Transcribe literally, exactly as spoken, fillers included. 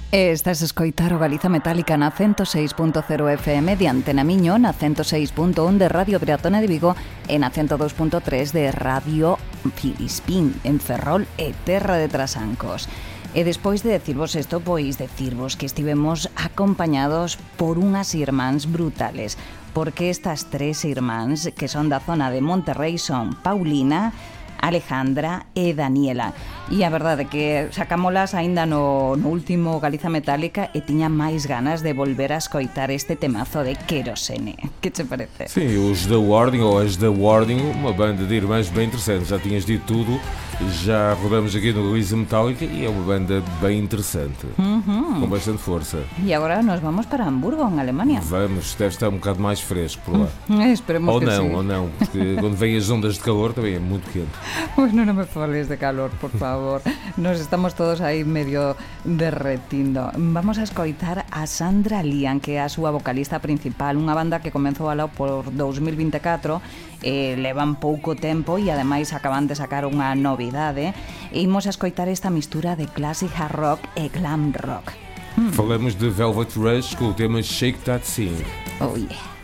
Estás a escoitar o Galiza Metálica na ciento seis punto cero F M de Antena Miño, na ciento seis punto un de Radio Bretona de Vigo e na ciento dos punto tres de Radio Filispín en Ferrol e Terra de Trasancos. E despois de decirvos isto, pois decirvos que estivemos acompañados por unhas irmáns brutales, porque estas tres irmáns que son da zona de Monterrey son Paulina, Alejandra e Daniela. E a verdade é que sacámolas aínda no, no último Galiza Metálica e tiña máis ganas de volver a escoitar este temazo de Querosene. Que te parece? Sim, os The Warding, ou as The Warding, uma banda de irmãs bem interessante. Já tinhas dito tudo, já rodamos aqui no Galiza Metálica e é uma banda bem interessante, uhum. com bastante força. E agora nós vamos para Hamburgo, em Alemanha. Vamos, deve estar um bocado mais fresco por lá. Hum, esperemos ou que não, sim. ou não, porque quando vêm as ondas de calor também é muito quente. Bueno, no me fales de calor, por favor. Nos estamos todos aí medio derretindo. Vamos a escoitar a Sandra Lian, que é a súa vocalista principal, unha banda que comenzou alá por dos mil vinte e catro, eh, levan pouco tempo e ademais acaban de sacar unha novidade. E imos a escoitar esta mistura de classic hard rock e glam rock. Hmm. Falamos de Velvet Rush com o tema Shake That Thing. Oh yeah.